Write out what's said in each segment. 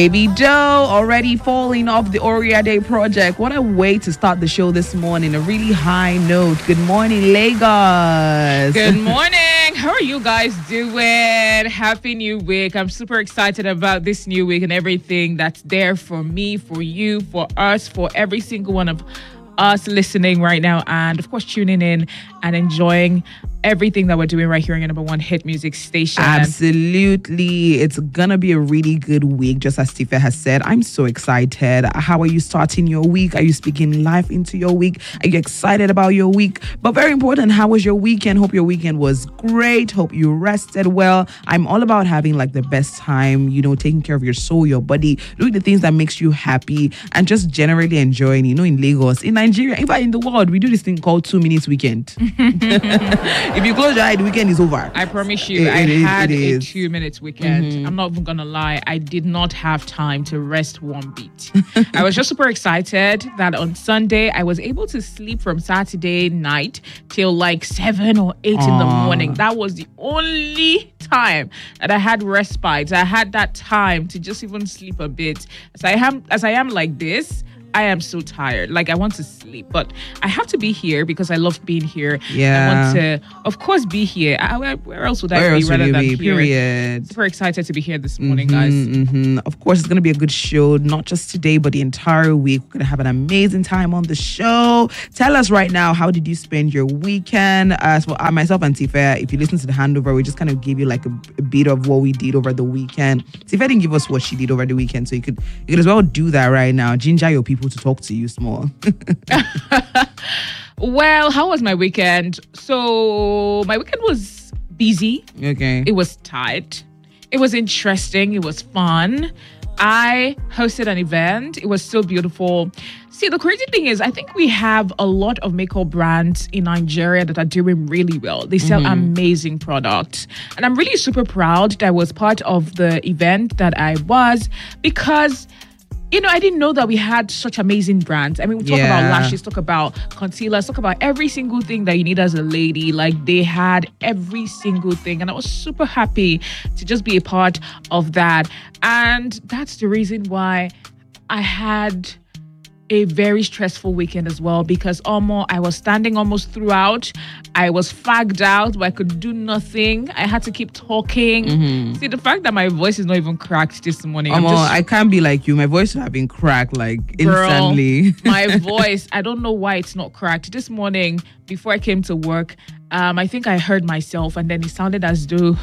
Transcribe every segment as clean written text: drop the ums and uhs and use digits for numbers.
Baby Joe already falling off the Oriade project. What a way to start the show this morning. A really high note. Good morning, Lagos. Good morning. How are you guys doing? Happy new week. I'm super excited about this new week and everything that's there for me, for you, for us, for every single one of us listening right now. And of course, tuning in and enjoying everything that we're doing right here on your number one hit music station. Absolutely. It's gonna be a really good week, just as Tifa has said. I'm so excited. How are you starting your week? Are you speaking life into your week? Are you excited about your week? But very important, how was your weekend? Hope your weekend was great. Hope you rested well. I'm all about having like the best time, taking care of your soul, your body, doing the things that makes you happy, and just generally enjoying, in Lagos, in Nigeria, in fact, in the world, we do this thing called 2 minutes weekend. If you close your eye, the weekend is over. I promise you, I had a 2 minutes weekend. I'm not even gonna lie. I did not have time to rest one beat. I was just super excited that on Sunday I was able to sleep from Saturday night till like 7 or 8 in the morning. That was the only time that I had respite. I had that time to just even sleep a bit. As I am like this, I am so tired. Like, I want to sleep, but I have to be here because I love being here. Yeah. I want to, of course, be here. Where else would I be rather than here? Period. Super excited to be here this morning, guys. Of course, it's going to be a good show, not just today, but the entire week. We're going to have an amazing time on the show. Tell us right now, how did you spend your weekend? As for myself and Tifa, if you listen to the handover, we just kind of give you like a bit of what we did over the weekend. Tifa didn't give us what she did over the weekend, so you could as well do that right now. Ginger your people to talk to you small. Well, how was my weekend? So my weekend was busy. Okay. It was tight. It was interesting. It was fun. I hosted an event. It was so beautiful. See, the crazy thing is, I think we have a lot of makeup brands in Nigeria that are doing really well. They sell amazing products. And I'm really super proud that I was part of the event that I was, because I didn't know that we had such amazing brands. I mean, we talk about lashes, talk about concealers, talk about every single thing that you need as a lady. Like, they had every single thing. And I was super happy to just be a part of that. And that's the reason why I had a very stressful weekend as well, because I was standing almost throughout. I was fagged out, but I could do nothing. I had to keep talking. See, the fact that my voice is not even cracked this morning. I can't be like you. My voice would have been cracked like instantly. My voice, I don't know why it's not cracked. This morning, before I came to work, I think I heard myself, and then it sounded as though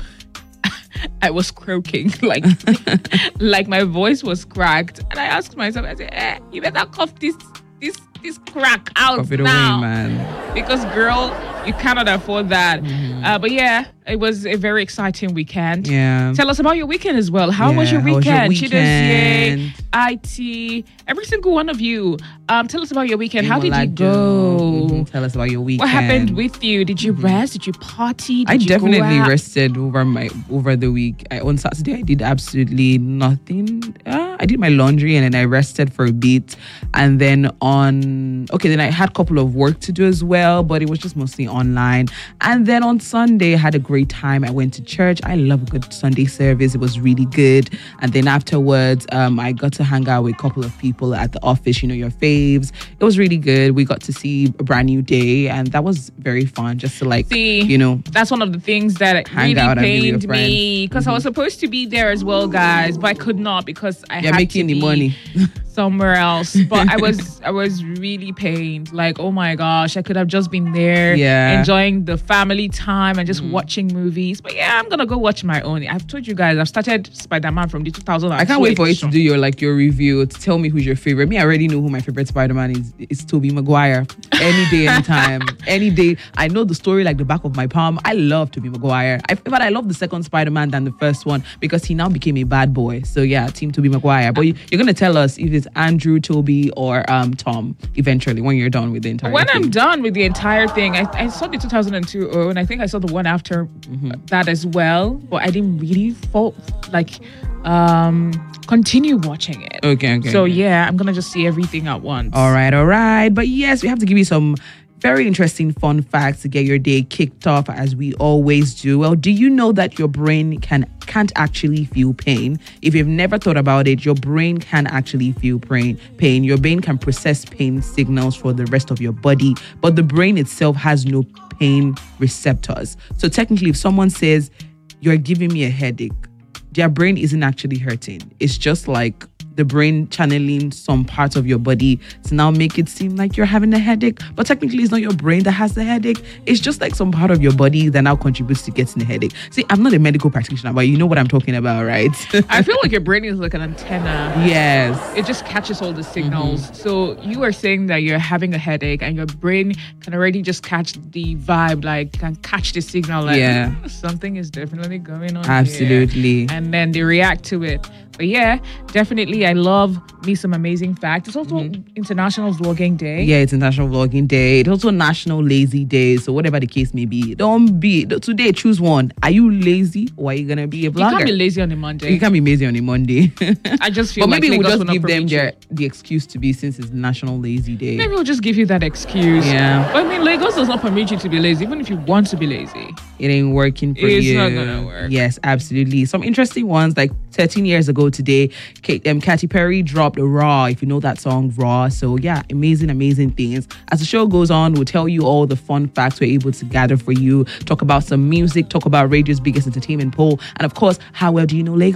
I was croaking, like my voice was cracked. And I asked myself, I said, you better cough this crack out Cough it now, away, man. Because girl, you cannot afford that. But yeah, it was a very exciting weekend. Yeah. Tell us about your weekend as well. How was your weekend? Chidozie, IT, every single one of you. Tell us about your weekend. How did you go? Tell us about your weekend. What happened with you? Did you rest? Did you party? I definitely rested over the week. On Saturday, I did absolutely nothing. I did my laundry and then I rested for a bit. And then then I had a couple of work to do as well, but it was just mostly online. And then on Sunday, I had a great time. I went to church. I love a good Sunday service. It was really good. And then afterwards, I got to hang out with a couple of people at the office, your faves. It was really good. We got to see a brand new day, and that was very fun, just to see, that's one of the things that really pained me, because I was supposed to be there as well, guys, but I could not because I had making to the be money somewhere else. But I was really pained. Like, oh my gosh, I could have just been there, enjoying the family time and just watching movies. But yeah, I'm gonna go watch my own. I've told you guys, I've started Spider-Man from the 2000. I can't wait for you to do your review, to tell me who's your favorite. Me, I already know who my favorite Spider-Man is. It's Tobey Maguire. Any day, anytime, any day. I know the story like the back of my palm. I love Tobey Maguire. But I love the second Spider-Man than the first one, because he now became a bad boy. So yeah, Team Tobey Maguire. But you're gonna tell us if it's Andrew, Toby, or Tom eventually when you're done with the entire thing. I'm done with the entire thing, I saw the 2002 and I think I saw the one after that as well, but I didn't really continue watching it. Okay. So yeah, I'm gonna just see everything at once. All right. But yes, we have to give you some Very interesting fun facts to get your day kicked off as we always do. Well, do you know that your brain can't actually feel pain? If you've never thought about it, your brain can actually feel pain. Your brain can process pain signals for the rest of your body, but the brain itself has no pain receptors. So technically, if someone says, "You're giving me a headache," their brain isn't actually hurting. It's just like the brain channeling some parts of your body to now make it seem like you're having a headache. But technically, it's not your brain that has the headache. It's just like some part of your body that now contributes to getting a headache. See, I'm not a medical practitioner, but you know what I'm talking about, right? I feel like your brain is like an antenna. Yes. It just catches all the signals. So you are saying that you're having a headache and your brain can already just catch the vibe, like can catch the signal, like something is definitely going on. Absolutely. Here. And then they react to it. But yeah, definitely I love me some amazing facts. It's also International Vlogging Day. Yeah, it's International Vlogging Day. It's also National Lazy Day. So whatever the case may be, today choose one. Are you lazy or are you gonna be a vlogger? You can't be lazy on a Monday. You can't be lazy on a Monday. I just feel but like maybe we'll Lagos just give them the the excuse to be, since it's National Lazy Day. Maybe we'll just give you that excuse. Yeah. But I mean, Lagos does not permit you to be lazy, even if you want to be lazy. It ain't working for you. It's not gonna work. Yes, absolutely. Some interesting ones, like 13 years ago today, Katy Perry dropped Raw, if you know that song, Raw. So yeah, amazing things. As the show goes on, we'll tell you all the fun facts we're able to gather for you, talk about some music, talk about radio's biggest entertainment poll, and of course, how well do you know Lagos?